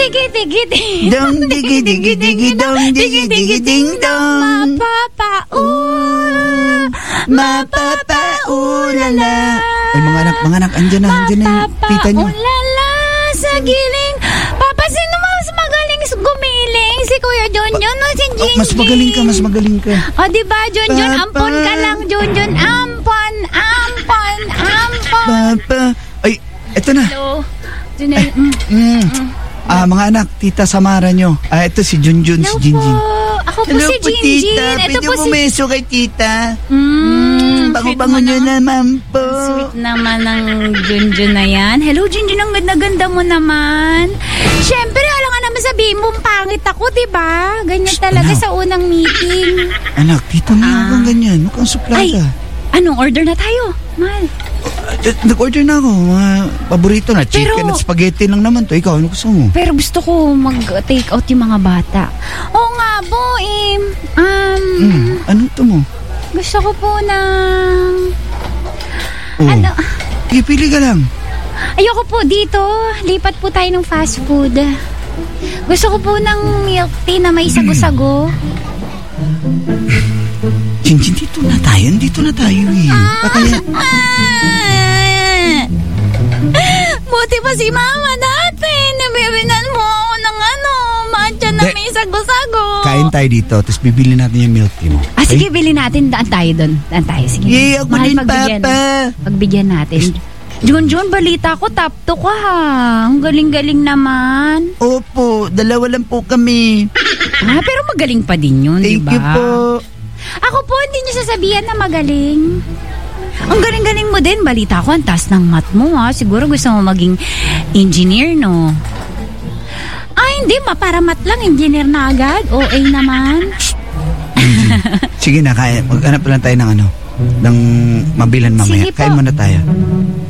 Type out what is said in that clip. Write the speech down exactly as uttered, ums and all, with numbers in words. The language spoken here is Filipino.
digi digi ding. Dong digi digi digi dong digi digi ding dong. Mapapaul. Mapapaulala. Ay, mga anak, mga anak, andyan na, andyan na yung tita nyo. Mapapaulala sa giling. Papa, sino mas magaling gumiling? Si Kuya Junjun o si Jinjin? Oh, mas magaling ka, mas magaling ka. O, diba, Junjun? Papa. Ampon ka lang, Junjun. Ampon, ampon, ampon. Papa. Ay, eto na. Hello. Junel. Mm. Mm. Ah, mga anak, tita Samara nyo. Ah, ito si Junjun, si Hello Jinjin. po. Ako po Hello si po, Jinjin. tita. Ito Pwede po si... bumeso kay tita. Mm, Bango-bango nyo naman po. Sweet naman ng Junjun na yan. Hello, Junjun. Ang ganda-ganda mo naman. Siyempre, alam nga naman sabihin mo, pangit ako, diba? Ganyan Shh, talaga anak. sa unang meeting. Anak, tita mo Ah. kang ganyan. Mukhang Ay, suplada. anong order na tayo? Mahal. Uh, Nag-order na ako. Mga paborito na. Chicken Pero- at spaghetti lang naman to. Ikaw, ano gusto mo? Pero gusto ko mag-take out yung mga bata. Oo nga po, Im. Um, Hmm, anong to mo? gusto ko po ng... Oh. Ano? Pili ka lang. Ayoko po dito. Lipat po tayo ng fast food. Gusto ko po ng milk tea na may sago-sago. Jinjin, dito na tayo. Dito na tayo eh. Pakaya... Ah! Buti pa si mama natin. Nabibinan mo ako ng ano, matcha na De- may sago-sago. Kain tayo dito, tapos bibili natin yung milk tea mo. Ah, sige, bilhin natin. Daan tayo doon. Daan tayo, sige. Yeah, ako Mahal, din, pagbigyan. Papa. Pagbigyan natin. Junjun, balita ko, top two ka ha. Ang galing-galing naman. Opo, dalawa lang po kami. Ah, pero magaling pa din yun, di Thank ba? you po. Ako po, hindi niyo sasabihan na magaling. Ang galing-galing mo din. Balita ko, ang taas ng math mo ha. Siguro gusto mo maging engineer, no? Ah, hindi. Ma, para math lang. Engineer na agad. O A naman. Sige na, kaya. Maghanap lang tayo ng ano, ng mabilan mamaya. Sige po. Kain muna tayo.